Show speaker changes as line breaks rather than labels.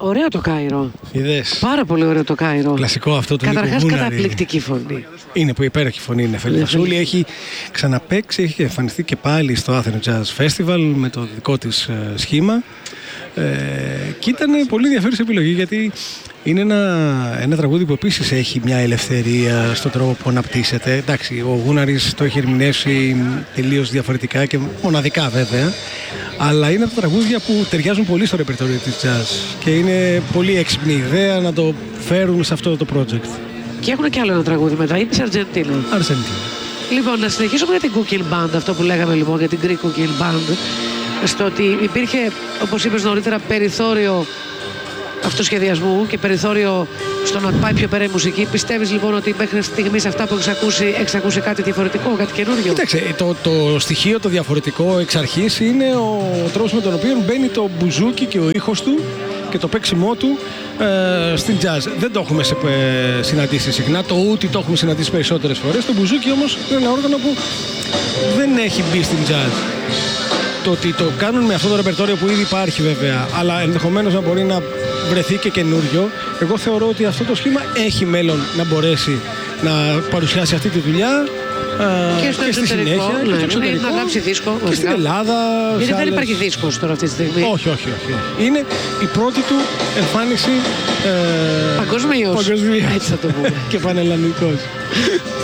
Ωραίο το Κάιρο.
Είδες.
Πάρα πολύ ωραίο το Κάιρο.
Κλασικό αυτό το
Καταρχάς
Νίκο Βούναρη.
καταπληκτική φωνή.
Είναι που υπέροχη φωνή είναι. Νεφέλη Φασούλη έχει ξαναπαίξει, έχει εμφανιστεί και πάλι στο Athens Jazz Festival με το δικό της σχήμα. Και ήταν πολύ ενδιαφέρουσα επιλογή γιατί είναι ένα τραγούδι που επίσης έχει μια ελευθερία στον τρόπο που αναπτύσσεται. Εντάξει, ο Γούναρης το έχει ερμηνεύσει τελείως διαφορετικά και μοναδικά βέβαια, αλλά είναι από τα τραγούδια που ταιριάζουν πολύ στο ρεπερτόριο της jazz και είναι πολύ έξυπνη ιδέα να το φέρουν σε αυτό το project.
Και έχουν και άλλο ένα τραγούδι μετά, είναι της Αργεντίνα. Λοιπόν, να συνεχίσουμε για την Cooking Band, αυτό που λέγαμε λοιπόν για την Greek Cooking Band, στο ότι υπήρχε, όπως είπες νωρίτερα, περιθώριο αυτοσχεδιασμού και περιθώριο στο να πάει πιο πέρα η μουσική. Πιστεύεις λοιπόν ότι μέχρι στιγμής αυτά που έχεις ακούσει κάτι διαφορετικό, κάτι καινούριο?
Κοίταξε, το στοιχείο το διαφορετικό εξ αρχής είναι ο τρόπος με τον οποίο μπαίνει το μπουζούκι και ο ήχος του και το παίξιμό του στην jazz. Δεν το έχουμε συναντήσει συχνά, το ούτι το έχουμε συναντήσει περισσότερες φορές. Το μπουζούκι όμως είναι ένα όργανο που δεν έχει μπει στην jazz. Το ότι το κάνουν με αυτό το ρεπερτόριο που ήδη υπάρχει βέβαια, αλλά ενδεχομένως να μπορεί να βρεθεί και καινούριο, εγώ θεωρώ ότι αυτό το σχήμα έχει μέλλον να μπορέσει να παρουσιάσει αυτή τη δουλειά και στη συνέχεια και στο εξωτερικό,
να γράψει δίσκο
και στην Ελλάδα.
Γιατί δεν υπάρχει δίσκος τώρα αυτή τη στιγμή.
Όχι. Είναι η πρώτη του εμφάνιση
παγκοσμίως. Έτσι θα το πούμε.
Και πανελλαδικός.